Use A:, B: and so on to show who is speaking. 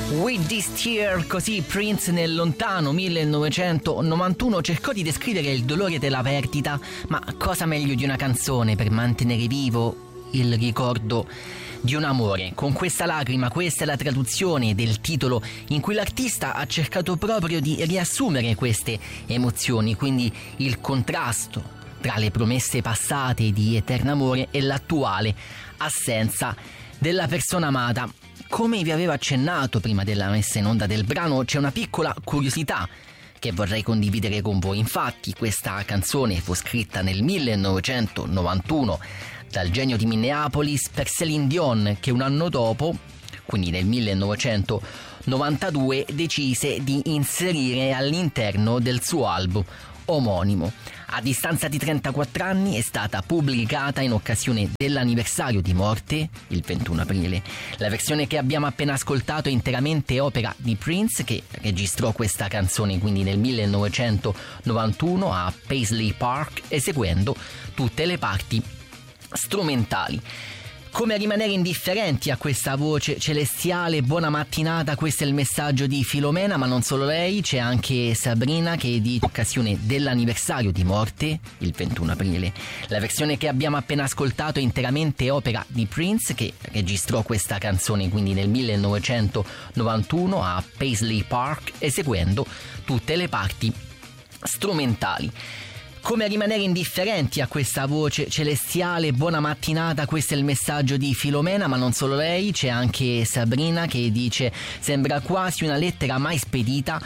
A: With This Tear, così Prince nel lontano 1991 cercò di descrivere il dolore della perdita, ma cosa meglio di una canzone per mantenere vivo il ricordo di un amore. Con questa lacrima, questa è la traduzione del titolo in cui l'artista ha cercato proprio di riassumere queste emozioni, quindi il contrasto tra le promesse passate di eterno amore e l'attuale assenza della persona amata. Come vi avevo accennato prima della messa in onda del brano, c'è una piccola curiosità che vorrei condividere con voi. Infatti questa canzone fu scritta nel 1991 dal genio di Minneapolis per Céline Dion, che un anno dopo, quindi nel 1992, decise di inserire all'interno del suo album omonimo. A distanza di 34 anni è stata pubblicata in occasione dell'anniversario di morte, il 21 aprile. La versione che abbiamo appena ascoltato è interamente opera di Prince, che registrò questa canzone quindi nel 1991 a Paisley Park, eseguendo tutte le parti strumentali. Come rimanere indifferenti a questa voce celestiale? Buona mattinata, questo è il messaggio di Filomena, ma non solo lei, c'è anche Sabrina che di occasione dell'anniversario di morte, il 21 aprile. La versione che abbiamo appena ascoltato è interamente opera di Prince, che registrò questa canzone quindi nel 1991 a Paisley Park, eseguendo tutte le parti strumentali. Come rimanere indifferenti a questa voce celestiale? Buona mattinata, questo è il messaggio di Filomena, ma non solo lei, c'è anche Sabrina che dice: sembra quasi una lettera mai spedita,